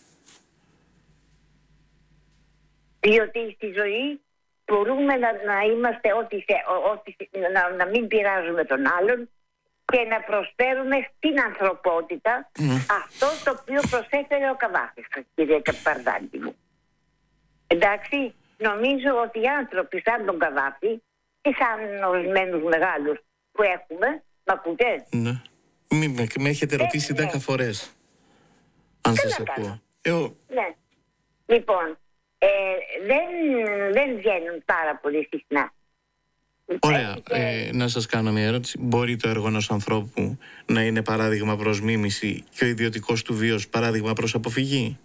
Διότι στη ζωή μπορούμε να, να είμαστε ό,τι, θε- ό- ό,τι να, να μην πειράζουμε τον άλλον και να προσφέρουμε στην ανθρωπότητα αυτό το οποίο προσέφερε ο Καβάφης, κύριε Παρδάλη μου. Εντάξει, νομίζω ότι οι άνθρωποι σαν τον Καβάφη ή σαν ορισμένους μεγάλους που έχουμε, μ' ακούτε?
Ναι. Μη, με, με έχετε ρωτήσει
ναι.
δέκα φορές. Αν
Τι
σας
να
ακούω.
κάνω.
Ε, ο-
Ναι. Λοιπόν, ε, δεν, δεν βγαίνουν πάρα πολύ συχνά.
Ωραία. Και... Ε, να σας κάνω μια ερώτηση. Μπορεί το έργο ενός ανθρώπου να είναι παράδειγμα προς μίμηση και ο ιδιωτικός του βίος παράδειγμα προς αποφυγή?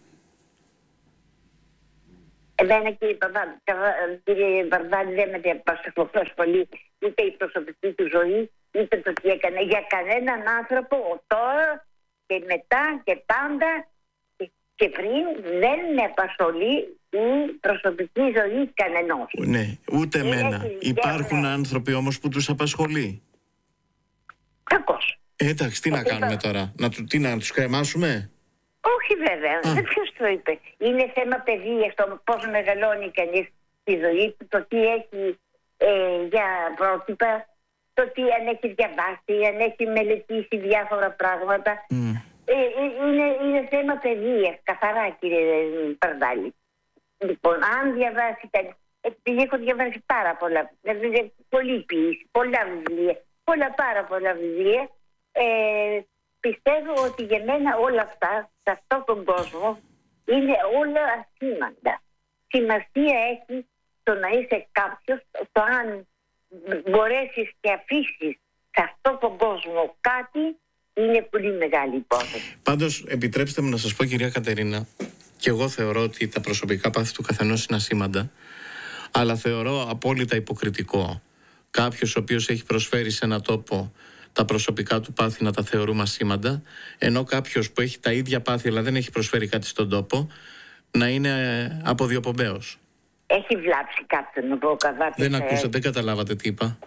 Εμένα, κύριε Βαρδάλη, δεν με απασχολεί ούτε η προσωπική του ζωή, ούτε το τι έκανε. Για κανέναν άνθρωπο τώρα και μετά και πάντα και πριν δεν με απασχολεί η προσωπική ζωή κανενός.
Ναι, ούτε εμένα. Υπάρχουν ναι. άνθρωποι όμως που τους απασχολεί.
Κακώς.
Ε, εντάξει, τι ε, να κάνουμε το... τώρα, να, τι, να τους κρεμάσουμε?
Όχι βέβαια, ποιος το είπε. Είναι θέμα παιδείας, το πώς μεγαλώνει κανείς τη ζωή του, το τι έχει ε, για πρότυπα, το τι αν έχει διαβάσει, αν έχει μελετήσει διάφορα πράγματα. Mm. Ε, είναι, είναι θέμα παιδείας, καθαρά, κύριε Παρδάλη. Λοιπόν, αν διαβάσει κανείς, επειδή έχω διαβάσει πάρα πολλά, δηλαδή πολλή ποιήση, πολλά βιβλία, πολλά πάρα πολλά βιβλία, ε, πιστεύω ότι για μένα όλα αυτά, σε αυτόν τον κόσμο, είναι όλα ασήμαντα. Σημασία έχει το να είσαι κάποιος, το αν μπορέσεις και αφήσεις σε αυτόν τον κόσμο κάτι, είναι πολύ μεγάλη υπόθεση.
Πάντως, επιτρέψτε μου να σας πω, κυρία Κατερίνα, και εγώ θεωρώ ότι τα προσωπικά πάθη του καθενός είναι ασήμαντα, αλλά θεωρώ απόλυτα υποκριτικό κάποιος ο οποίος έχει προσφέρει σε ένα τόπο τα προσωπικά του πάθη να τα θεωρούμε ασήμαντα, ενώ κάποιος που έχει τα ίδια πάθη αλλά δεν έχει προσφέρει κάτι στον τόπο να είναι αποδιοπομπαίος.
Έχει βλάψει κάποιον από καβάτι.
Δεν ακούσατε, δεν καταλάβατε τι είπα.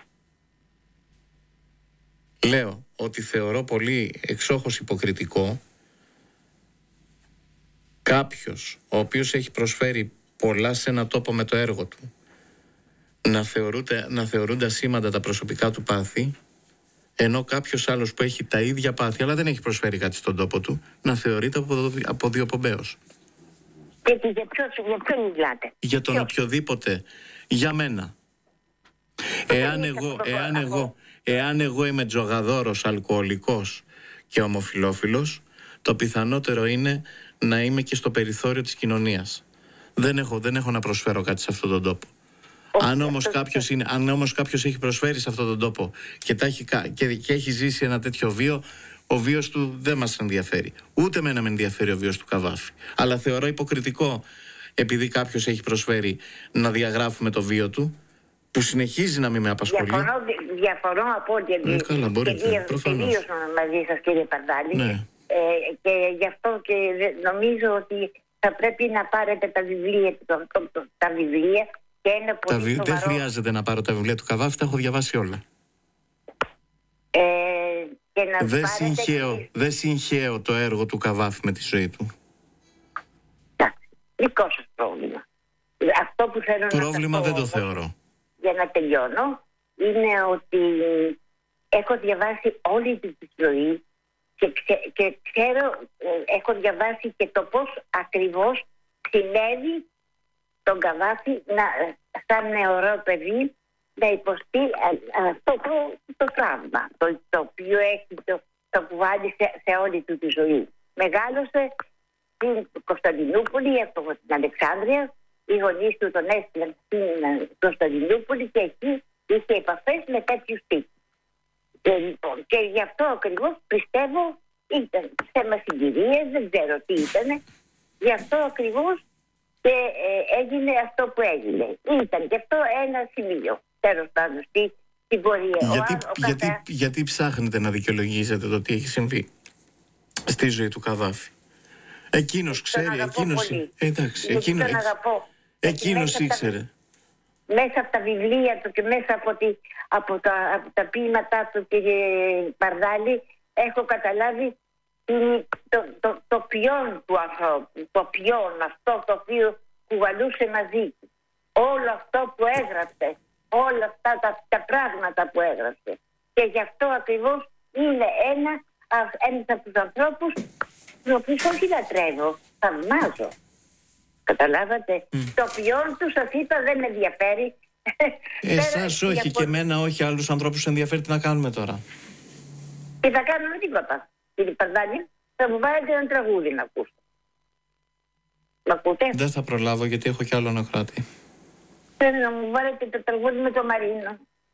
Λέω ότι θεωρώ πολύ εξόχως υποκριτικό κάποιος ο οποίος έχει προσφέρει πολλά σε ένα τόπο με το έργο του να, θεωρούνται, να θεωρούνται ασήμαντα τα προσωπικά του πάθη, ενώ κάποιος άλλος που έχει τα ίδια πάθη αλλά δεν έχει προσφέρει κάτι στον τόπο του να θεωρείται αποδιοπομπαίος.
Και για ποιον μιλάτε?
Για τον ποιος? Οποιοδήποτε. Για μένα. Εάν εγώ, εάν εγώ, εάν εγώ είμαι τζογαδόρος, αλκοολικός και ομοφυλόφιλος, το πιθανότερο είναι να είμαι και στο περιθώριο της κοινωνίας. Δεν έχω, δεν έχω να προσφέρω κάτι σε αυτόν τον τόπο. Αν όμως κάποιος, είναι, αν όμως κάποιος έχει προσφέρει σε αυτόν τον τόπο και, τα έχει, και, και έχει ζήσει ένα τέτοιο βίο, ο βίος του δεν μας ενδιαφέρει. Ούτε εμένα με ενδιαφέρει ο βίος του Καβάφη. Αλλά θεωρώ υποκριτικό, επειδή κάποιος έχει προσφέρει, να διαγράφουμε το βίο του, που συνεχίζει να μην με απασχολεί.
Διαφορώ, διαφορώ από ό,τι
ε, καλά, μπορείτε, προφανώς.
Τελείωσα μαζί σας, κύριε Παρδάλη.
Ναι.
Ε, και γι' αυτό και νομίζω ότι θα πρέπει να πάρετε τα βιβλία, το, το, το, τα βιβλία και είναι πολύ
τα βι...
σοβαρό.
Δεν χρειάζεται να πάρω τα βιβλία του Καβάφη, τα έχω διαβάσει όλα.
Ε, και να
δεν,
πάρετε
συγχαίω,
και...
δεν συγχαίω το έργο του Καβάφη με τη ζωή του.
Εντάξει, δικό σας πρόβλημα. Αυτό που θέλω
πρόβλημα
να
δεν το
όμως,
θεωρώ.
Για να τελειώνω, είναι ότι έχω διαβάσει όλη τη ζωή και, ξε, και ξέρω, έχω διαβάσει και το πώς ακριβώς συνέβη τον Καβάφη να, σαν νεαρό παιδί, να υποστεί αυτό το, το τραύμα, το, το οποίο έχει το, το κουβάλι σε, σε όλη του τη ζωή. Μεγάλωσε στην Κωνσταντινούπολη, από την Αλεξάνδρεια, οι γονείς του τον έστειλαν στην Κωνσταντινούπολη και εκεί είχε επαφές με τέτοιους τύπους. Και, λοιπόν, και γι' αυτό ακριβώς πιστεύω ήταν θέμα συγκυρίας, δεν ξέρω τι ήταν, γι' αυτό ακριβώς και ε, έγινε αυτό που έγινε. Ήταν και αυτό ένα σημείο, τέλος πάντων, στη, στην πορεία.
Γιατί,
ο, ο
γιατί,
καθα...
γιατί ψάχνετε να δικαιολογήσετε το τι έχει συμβεί στη ζωή του Καβάφη? Εκείνος ξέρει, εκείνος... Ε, εντάξει, εκείνο,
τον αγαπώ.
Εκείνος ήξερε.
Τα, μέσα από τα βιβλία του και μέσα από, τη, από, τα, από τα ποίηματά του, κύριε Παρδάλη, έχω καταλάβει το, το, το, το ποιόν του ανθρώπου, το ποιόν, αυτό το οποίο κουβαλούσε μαζί του. Όλο αυτό που έγραψε, όλα αυτά τα, τα πράγματα που έγραψε. Και γι' αυτό ακριβώς είναι ένα, ένας από τους ανθρώπους τους οποίους όχι λατρεύω, θαυμάζω. Καταλάβατε. Mm. Το ποιόν του, σας είπα, δεν με ενδιαφέρει.
Εσάς όχι για... και εμένα όχι, άλλους ανθρώπους ενδιαφέρει. Τι να κάνουμε τώρα?
Τι θα κάνουμε, τίποτα. Κύριε Παρδάλη, θα μου βάλετε ένα τραγούδι να ακούσω. Μ' ακούτε?
Δεν θα προλάβω γιατί έχω κι άλλο να κράτη.
Θέλω να μου βάλετε το τραγούδι με το Μαρίνο.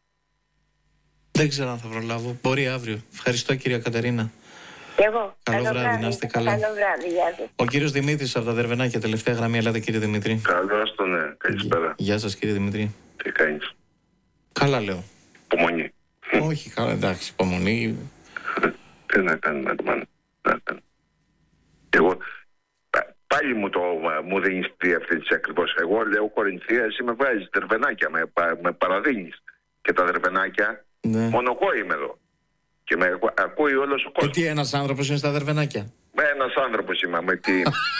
Δεν ξέρω αν θα προλάβω. Μπορεί αύριο. Ευχαριστώ, κυρία Κατερίνα.
Και εγώ.
Καλό, Καλό βράδυ, βράδυ, να είστε καλά.
Καλό βράδυ, γεια σας.
Ο κύριος Δημήτρης από τα Δερβενάκια, τελευταία γραμμή. Ελάτε, κύριε Δημήτρη.
Καλώς το ναι. Καλησπέρα.
Γεια σας, κύριε Δημήτρη.
Τι κάνεις?
Καλά, λέω.
Υπομονή.
Όχι, καλά, εντάξει, υπομονή.
Τι να κάνουμε, να κάνουμε. Εγώ, πάλι μου το μου δίνεις διευθύνση ακριβώς. Εγώ λέω Κορινθία, εσύ με βάζεις Δερβενάκια, με, με παραδίνεις. Και τα Δερβενάκια, ναι. Μόνο εγώ είμαι εδώ. Και με ακούει όλος ο κόσμος.
Και τι, ένας άνθρωπος είναι στα Δερβενάκια?
Ένας άνθρωπος είμαι, με τι.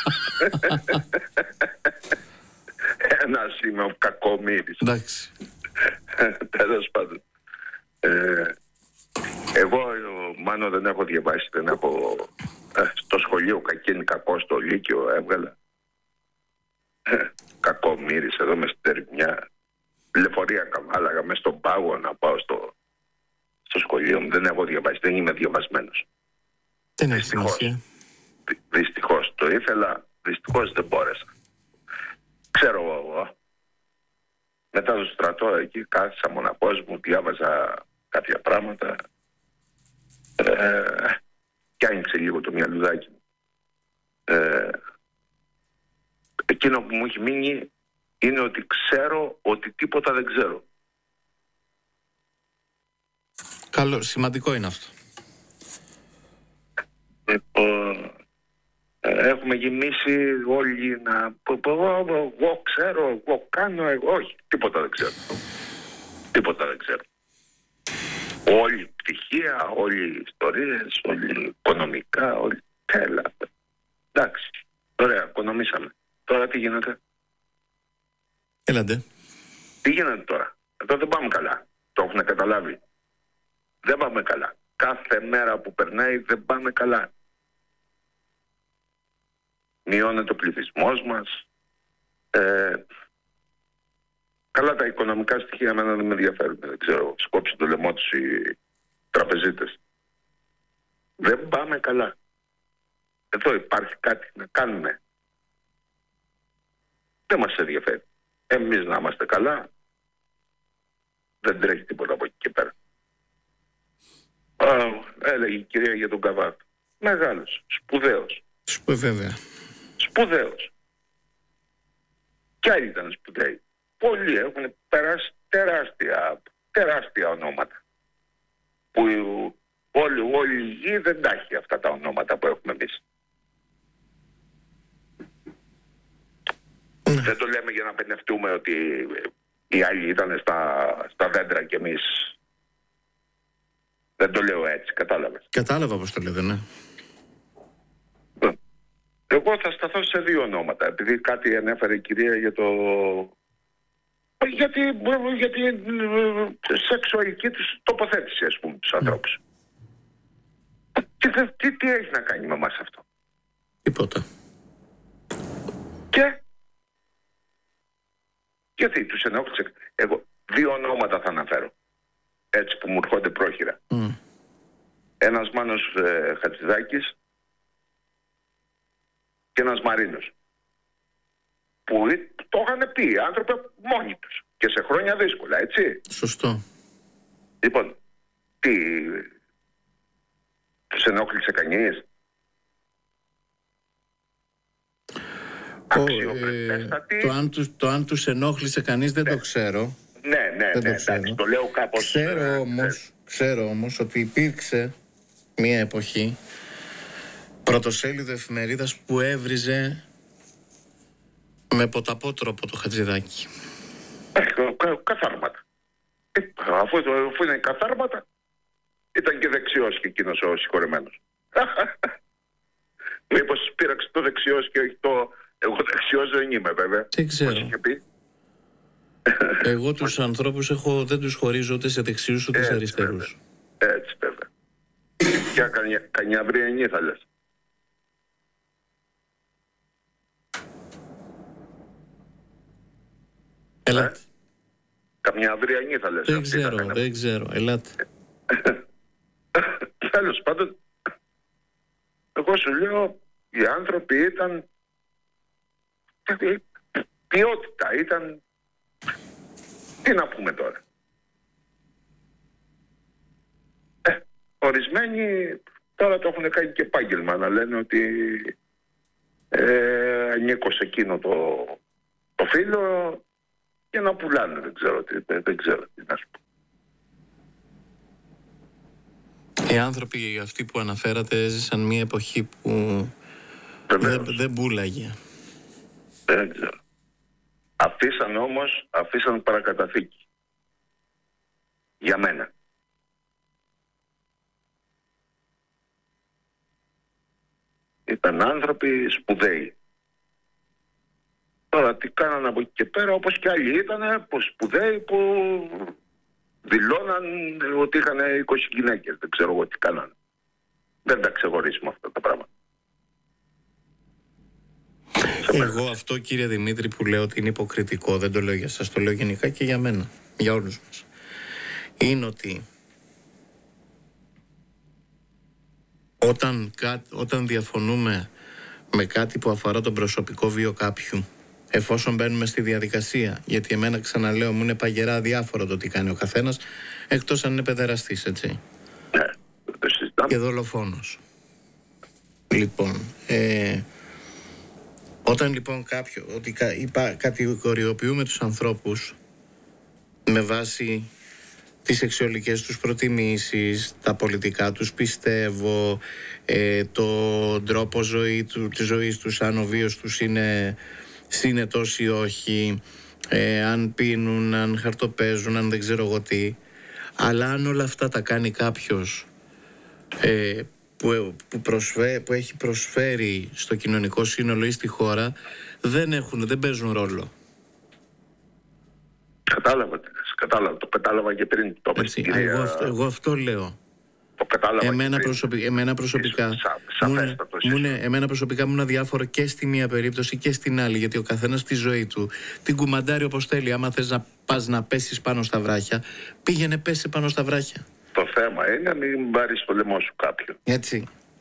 Ένας είμαι ο κακομοίρης.
Εντάξει.
Τέλος πάντων. Ε, εγώ, μάλλον δεν έχω διαβάσει, δεν έχω... Ε, στο σχολείο κακήν κακό στο Λύκειο έβγαλα. Ε, κακομοίρης εδώ μες στην Τερμιά. Λεωφορεία καβάλαγα μες στον πάγο να πάω στο, στο σχολείο μου. Δεν έχω διαβάσει, δεν είμαι διαβασμένος.
Δεν έχει σημασία.
Δυστυχώς το ήθελα, δυστυχώς δεν μπόρεσα. Ξέρω εγώ. Μετά το στρατό εκεί κάθισα μοναχός μου, διάβαζα κάποια πράγματα. Ε, και άνοιξε λίγο το μυαλουδάκι μου. Ε, εκείνο που μου έχει μείνει είναι ότι ξέρω ότι τίποτα δεν ξέρω.
Καλό, σημαντικό είναι αυτό.
Λοιπόν, έχουμε γεμίσει όλοι να... Εγώ ξέρω, εγώ κάνω, εγώ... Όχι, τίποτα δεν ξέρω. Τίποτα δεν ξέρω. Όλη πτυχία, όλοι οι ιστορίες, όλοι οικονομικά, όλοι... Τέλα. Εντάξει, ωραία, οικονομήσαμε. Τώρα τι γίνεται?
Έλατε.
Τι γίνεται τώρα? Εδώ δεν πάμε καλά. Το έχουν καταλάβει. Δεν πάμε καλά. Κάθε μέρα που περνάει δεν πάμε καλά. Μειώνεται ο πληθυσμός μας. Ε, καλά τα οικονομικά στοιχεία εμένα δεν με ενδιαφέρουν. Δεν ξέρω, σκόψει το λαιμό τους οι τραπεζίτες. Δεν πάμε καλά. Εδώ υπάρχει κάτι να κάνουμε. Δεν μας ενδιαφέρει. Εμείς να είμαστε καλά, δεν τρέχει τίποτα από εκεί και πέρα. Α, έλεγε η κυρία για τον Καβάκ. Μεγάλος, σπουδαίος.
Σπου, βέβαια.
Σπουδαίος. Κι άλλοι ήταν σπουδαίοι. Πολλοί έχουν περάσει τεράστια, τεράστια ονόματα. Που όλη, όλη η γη δεν τα έχει αυτά τα ονόματα που έχουμε εμείς. Mm. Δεν το λέμε για να πενευτούμε ότι οι άλλοι ήταν στα, στα δέντρα και εμείς. Δεν το λέω έτσι, κατάλαβες.
Κατάλαβα πώς το λέτε, ναι.
Εγώ θα σταθώ σε δύο ονόματα, επειδή κάτι ανέφερε η κυρία για το... Για τη, για τη σεξουαλική τους τοποθέτηση, ας πούμε, τους ανθρώπους. Mm. Τι, τι, τι έχει να κάνει με εμάς αυτό?
Τίποτα.
Και... Γιατί τους ενόχλησε? Εγώ δύο ονόματα θα αναφέρω. Έτσι που μου έρχονται πρόχειρα. Mm. Ένας Μάνος ε, Χατζηδάκης και ένας Μαρίνος. Που το είχαν πει οι άνθρωποι μόνοι τους. Και σε χρόνια δύσκολα, έτσι.
Σωστό.
Λοιπόν, τι... Τους ενόχλησε κανείς?
Ο, ε, το, αν τους, το αν τους ενόχλησε κανείς δεν ναι. το ξέρω.
Ναι, ναι,
δεν
ναι,
το ξέρω.
εντάξει, το λέω κάπως...
Ξέρω όμως, ξέρω όμως ότι υπήρξε μία εποχή πρωτοσέλιδο εφημερίδας που έβριζε με ποταπό τρόπο το Χατζηδάκι.
Καθάρματα. Ε, αφού, αφού είναι καθάρματα, ήταν και δεξιός και εκείνος ο συγχωρεμένος. Μήπως πήραξε το δεξιός και όχι το... Εγώ δεξιός δεν είμαι βέβαια.
Δεν ξέρω. Εγώ τους ανθρώπους έχω, δεν τους χωρίζω ούτε σε δεξιούς ούτε σε αριστερούς.
Βέβαια. Έτσι βέβαια. Ποια Κανιαβριανή θα λες?
Ελάτε.
Ε? Καμιά αυριανή θα λες?
Δεν ξέρω, δεν δεν ξέρω. Ελάτε.
Τέλος πάντων, εγώ σου λέω, οι άνθρωποι ήταν ποιότητα, ήταν... Τι να πούμε τώρα? ορισμένοι τώρα το έχουν κάνει και επάγγελμα, να λένε ότι ε, ανήκω σε εκείνο το, το φίλο και να πουλάνε. Δεν ξέρω τι, δεν, δεν ξέρω τι να σου πω.
Οι άνθρωποι αυτοί που αναφέρατε έζησαν μια εποχή που δεν, δεν πουλάγε.
Δεν ξέρω. Αφήσαν όμως, αφήσαν παρακαταθήκη. Για μένα. Ήταν άνθρωποι σπουδαίοι. Τώρα τι κάνανε από εκεί και πέρα, όπως και άλλοι ήταν, που σπουδαίοι που δηλώναν ότι είχαν είκοσι γυναίκες. Δεν ξέρω εγώ τι κάνανε. Δεν τα ξεχωρίσουμε αυτά τα πράγματα.
Εγώ αυτό, κύριε Δημήτρη, που λέω ότι είναι υποκριτικό, δεν το λέω για σας, το λέω γενικά και για μένα, για όλους μας, είναι ότι όταν, όταν διαφωνούμε με κάτι που αφορά τον προσωπικό βίο κάποιου, εφόσον μπαίνουμε στη διαδικασία, γιατί εμένα, ξαναλέω, μου είναι παγερά αδιάφορο το τι κάνει ο καθένας, εκτός αν είναι παιδεραστής, έτσι, και δολοφόνος. Λοιπόν, ε, όταν λοιπόν κάποιο, ότι κα, υπά, κατηγοριοποιούμε τους ανθρώπους με βάση τις σεξουαλικές τους προτιμήσεις, τα πολιτικά τους πιστεύω, ε, τον τρόπο ζωή του, της ζωής τους, αν ο βίος τους είναι σύνετος ή όχι, ε, αν πίνουν, αν χαρτοπαίζουν, αν δεν ξέρω εγώ τι. Αλλά αν όλα αυτά τα κάνει κάποιος ε, που, που, προσφέ, που έχει προσφέρει στο κοινωνικό σύνολο ή στη χώρα, δεν, έχουν, δεν παίζουν ρόλο.
Κατάλαβα, κατάλαβα, το κατάλαβα και πριν το
Έτσι, κυρία... εγώ, αυτό, εγώ αυτό λέω.
Το κατάλαβα
εμένα, προσωπι, εμένα προσωπικά σα, μου, μου είναι, εμένα προσωπικά μου είναι αδιάφορο και στη μία περίπτωση και στην άλλη, γιατί ο καθένας στη ζωή του την κουμαντάρει όπως θέλει. Άμα θες να πας να πέσεις πάνω στα βράχια, πήγαινε πέσει πάνω στα βράχια.
Το θέμα είναι να μην πάρεις στο λαιμό σου κάποιον.
Έτσι.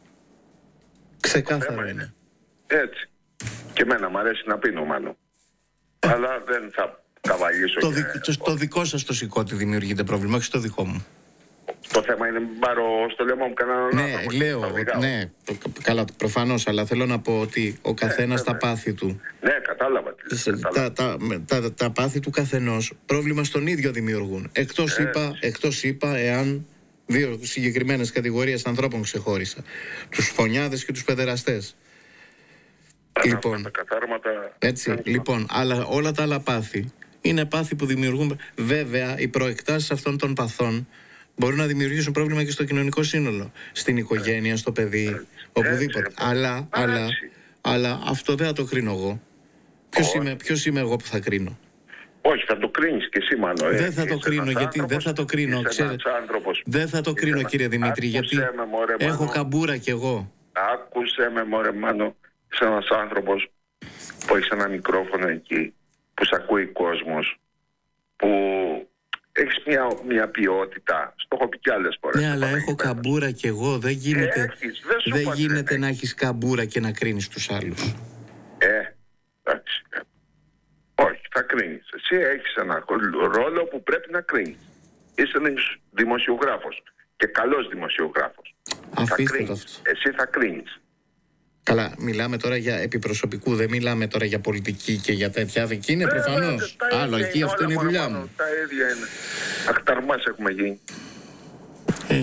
Ξεκάθαρο είναι.
είναι. Έτσι. Και εμένα μου αρέσει να πίνω, μάλλον. Αλλά δεν θα καβαλήσω.
Το,
και...
δι, το, το δικό σας το σηκώτη δημιουργείται πρόβλημα, όχι στο δικό μου.
Το θέμα είναι να πάρω στο λαιμό μου κανέναν
ναι,
άνθρωπο.
Λέω, ναι, καλά, προφανώς, αλλά θέλω να πω ότι ο καθένας ναι, τα πάθη του.
Ναι, κατάλαβα.
Τα, τα, τα, τα πάθη του καθενός πρόβλημα στον ίδιο δημιουργούν. Εκτός, είπα, εκτός είπα, εάν δύο συγκεκριμένες κατηγορίες ανθρώπων ξεχώρισα. Τους φωνιάδες και τους παιδεραστές.
Τα,
λοιπόν,
τα καθάρματα...
Έτσι, λοιπόν, αλλά όλα τα άλλα πάθη είναι πάθη που δημιουργούν. Βέβαια, οι προεκτάσεις αυτών των παθών μπορούν να δημιουργήσουν πρόβλημα και στο κοινωνικό σύνολο. Στην οικογένεια, στο παιδί, έτσι, οπουδήποτε. Έτσι, αλλά, αλλά, αλλά αυτό δεν θα το κρίνω εγώ. Ποιος είμαι, ποιος είμαι εγώ που θα κρίνω?
Όχι, θα το κρίνεις και εσύ, μάλλον.
Δεν θα το κρίνω, γιατί άνθρωπος, δεν θα το κρίνω. Ξέρετε, δεν θα το κρίνω, ένα... κύριε Δημήτρη, γιατί με, μωρέ, έχω μάνο. Καμπούρα κι εγώ.
Άκουσε με, μωρέ, μάνο. Είσαι ένας άνθρωπος που έχεις ένα μικρόφωνο εκεί, που σε ακούει κόσμος, που έχεις μια, μια ποιότητα. Στο έχω πει κι άλλες φορές.
Ναι, αλλά έχω καμπούρα κι εγώ. Δεν γίνεται,
έχεις, δεν
δεν γίνεται να έχεις καμπούρα και να κρίνεις τους άλλους.
Ε, εντάξει. Όχι, θα κρίνεις. Εσύ έχεις ένα ρόλο που πρέπει να κρίνεις. Είσαι ένας δημοσιογράφος και καλός δημοσιογράφος.
Αφήστε το αυτό.
Εσύ θα κρίνεις.
Καλά, μιλάμε τώρα για επιπροσωπικού, δεν μιλάμε τώρα για πολιτική και για τέτοια. Εκεί είναι προφανώς. Άλλο, εκεί αυτό είναι η δουλειά μου.
Τα ίδια είναι. Αχταρμάς έχουμε γίνει.
Ε.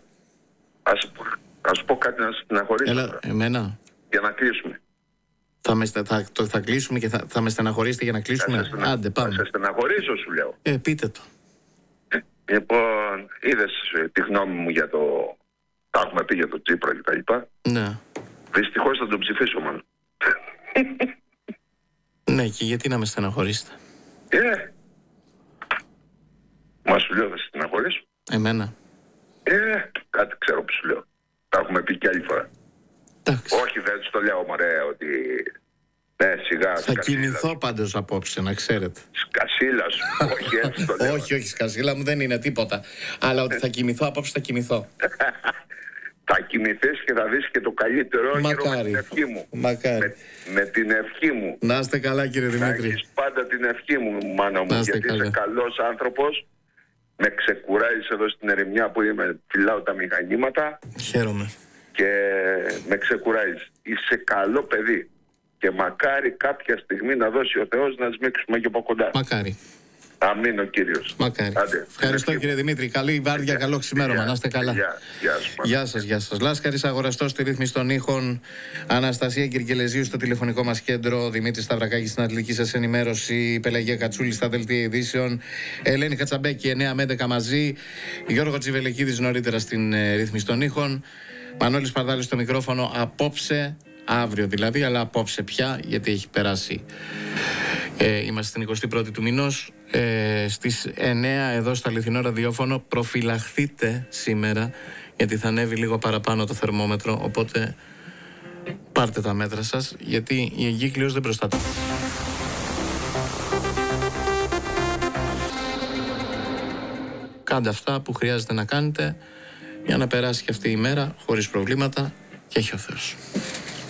Ας, ας πω κάτι να στεναχωρήσω.
Έλα, εμένα.
Για να κλείσουμε.
Θα, με, θα, το, θα κλείσουμε και θα, θα με στεναχωρήσετε για να κλείσουμε.
Στενα...
Άντε, πάμε.
Θα σε στεναχωρήσω, σου λέω.
Ε, πείτε το.
Λοιπόν, είδες τη γνώμη μου για το... Τα έχουμε πει για το Τσίπρα και τα λοιπά.
Ναι.
Δυστυχώς θα τον ψηφίσω, μάλλον.
Ναι, και γιατί να με στεναχωρήσετε?
Ε, μα σου λέω θα σε στεναχωρήσω.
Εμένα.
Ε, κάτι ξέρω που σου λέω. Τα έχουμε πει και άλλη φορά.
Εντάξει.
Όχι, δεν το λέω, μωρέ, ότι... Ναι, σιγά.
Θα κοιμηθώ πάντως απόψε, να ξέρετε.
Σκασίλα σου, όχι έτσι το λέω.
Όχι, όχι, σκασίλα μου δεν είναι τίποτα. Αλλά ότι θα κοιμηθώ απόψε, θα κοιμηθώ.
Θα κοιμηθείς και θα δεις και το καλύτερο όνειρο με την ευχή μου.
Μακάρι.
Με, με την ευχή μου.
Να είστε καλά, κύριε Δημήτρη.
Θα έχεις πάντα την ευχή μου, μάνα μου, γιατί καλά. Είσαι καλός άνθρωπος Με ξεκουράζεις εδώ στην ερημιά που είμαι, φυλάω τα μηχανήματα.
Χαίρομαι.
Και με ξεκουράζεις. Είσαι καλό παιδί. Και μακάρι κάποια στιγμή να δώσει ο Θεός να σμίξουμε και από κοντά.
Μακάρι.
Αμήν ο Κύριος.
Μακάρι.
Άντε,
ευχαριστώ κύριε Δημήτρη. Καλή βάρδια, καλό ξημέρωμα. Να είστε καλά.
Γεια, γεια,
γεια σας, γεια σας. Λάσκαρης αγοραστός στη ρύθμιση των ήχων. Αναστασία Κυρκελεζίου στο τηλεφωνικό μας κέντρο. Δημήτρη Σταυρακάκη στην αθλητική σας ενημέρωση. Πελαγία Κατσούλη στα δελτία ειδήσεων. Ελένη Κατσαμπέκη εννιά με έντεκα μαζί. Γιώργο Τσιβελεκίδης νωρίτερα στην ε, ρύθμιση των ήχων. Μανώλης Παρδάλης στο μικρόφωνο απόψε. Αύριο δηλαδή, αλλά απόψε πια, γιατί έχει περάσει. Ε, είμαστε στην εικοστή πρώτη του μηνός. Ε, στις εννιά εδώ στο αληθινό ραδιόφωνο. Προφυλαχθείτε σήμερα, γιατί θα ανέβει λίγο παραπάνω το θερμόμετρο. Οπότε πάρτε τα μέτρα σας, γιατί η εγκύκλειος δεν προστατεύει. Κάντε αυτά που χρειάζεται να κάνετε για να περάσει και αυτή η μέρα χωρίς προβλήματα, και έχει ο Θεός.